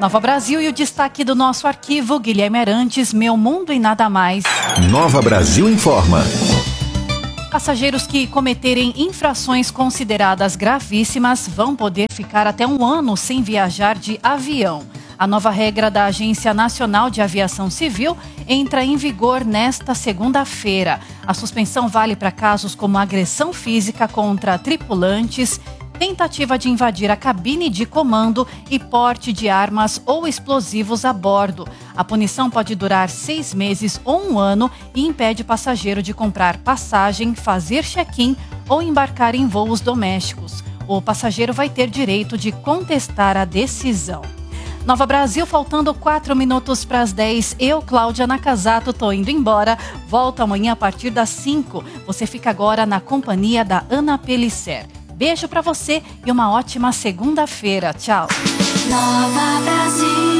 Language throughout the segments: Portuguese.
Nova Brasil e o destaque do nosso arquivo, Guilherme Arantes, Meu Mundo e Nada Mais. Nova Brasil informa. Passageiros que cometerem infrações consideradas gravíssimas vão poder ficar até 1 ano sem viajar de avião. A nova regra da Agência Nacional de Aviação Civil entra em vigor nesta segunda-feira. A suspensão vale para casos como agressão física contra tripulantes, tentativa de invadir a cabine de comando e porte de armas ou explosivos a bordo. A punição pode durar 6 meses ou 1 ano e impede o passageiro de comprar passagem, fazer check-in ou embarcar em voos domésticos. O passageiro vai ter direito de contestar a decisão. Nova Brasil, faltando 4 minutos para as 10. Eu, Cláudia Nakazato, tô indo embora. Volto amanhã a partir das 5. Você fica agora na companhia da Ana Pellicer. Beijo pra você e uma ótima segunda-feira. Tchau. Nova Brasil.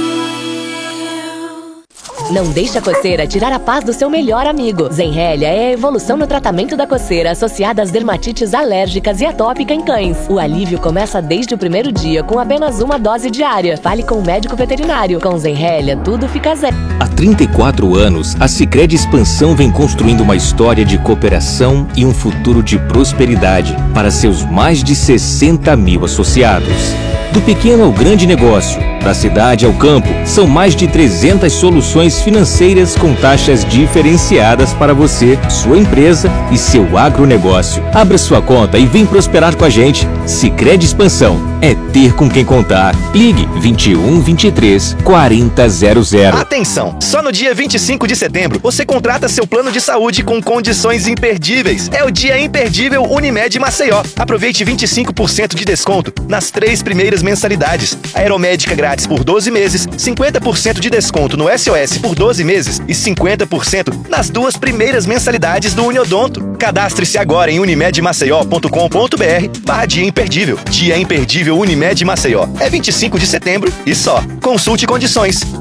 Não deixe a coceira tirar a paz do seu melhor amigo. Zenrelia é a evolução no tratamento da coceira associada às dermatites alérgicas e atópica em cães. O alívio começa desde o primeiro dia com apenas uma dose diária. Fale com o médico veterinário. Com Zenrelia, tudo fica zero. Há 34 anos, a Sicredi Expansão vem construindo uma história de cooperação e um futuro de prosperidade para seus mais de 60 mil associados. Do pequeno ao grande negócio, da cidade ao campo, são mais de 300 soluções financeiras com taxas diferenciadas para você, sua empresa e seu agronegócio. Abra sua conta e vem prosperar com a gente. Sicredi Expansão é ter com quem contar. Ligue 21 23 40 00. Atenção! Só no dia 25 de setembro você contrata seu plano de saúde com condições imperdíveis. É o dia imperdível Unimed Maceió. Aproveite 25% de desconto nas 3 primeiras mensalidades. Aeromédica grátis por 12 meses, 50% de desconto no SOS por 12 meses e 50% nas 2 primeiras mensalidades do Uniodonto. Cadastre-se agora em unimedmaceió.com.br/dia imperdível. Dia imperdível Unimed Maceió. É 25 de setembro e só. Consulte condições.